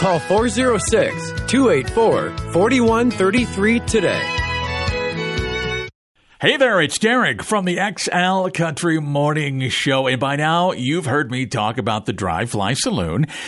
Call 406-284-4133 today. Hey there, it's Derek from the XL Country Morning Show. And by now, you've heard me talk about the Dry Fly Saloon.